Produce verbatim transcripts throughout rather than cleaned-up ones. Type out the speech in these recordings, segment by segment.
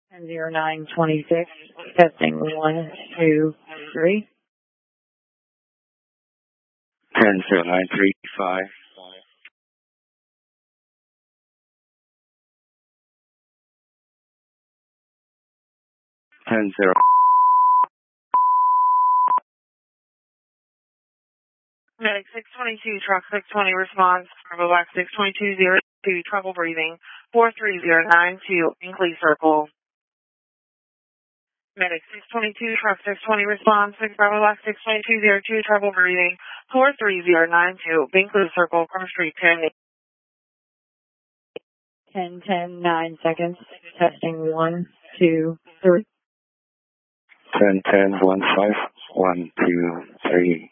ten zero nine twenty-six, testing one, two, three. ten zero nine three five. ten zero. Medic six twenty-two, truck six twenty, response, Bravo Black six twenty-two zero two, trouble breathing, four three zero nine two, Binkley Circle. Medic six twenty-two, truck six twenty, response, six Bravo Black six twenty-two zero two, trouble breathing, four three zero nine two, Binkley Circle, Cross Street, ten. ten ten nine seconds, testing one, two, three. ten ten one five, one, two, three.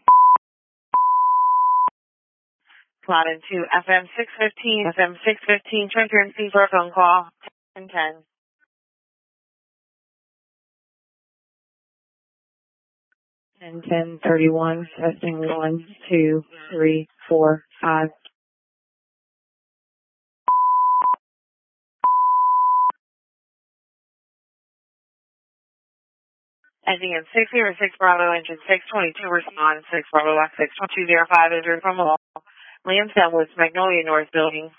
Slot into F M six fifteen, F M six fifteen, transparency for a phone call, ten ten. ten ten thirty-one, testing one, two, three, four, five. Ending in six zero six Bravo, engine six twenty-two, response, six Bravo Black six two zero five, injured from the wall. Lansdowne Woods, Magnolia North Building.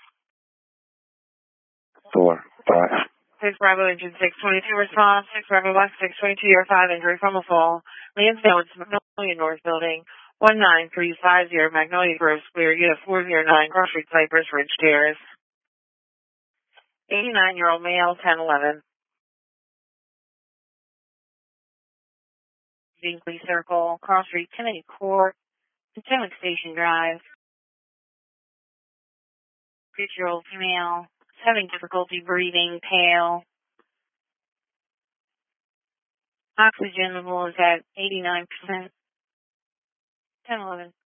four, five. six Bravo, engine six twenty-two, response, six Bravo Black six twenty-two zero five, injury from a fall. Lansdowne Woods, Magnolia North Building. one nine three five zero, Magnolia Grove Square, unit four zero nine, Cross Street, Cypress Ridge Terrace. eighty-nine-year-old male, ten eleven. Binkley Circle, Cross Street, Kennedy Court, Potomac Station Drive. six-year-old female, having difficulty breathing, pale. Oxygen level is at eighty-nine percent. ten eleven.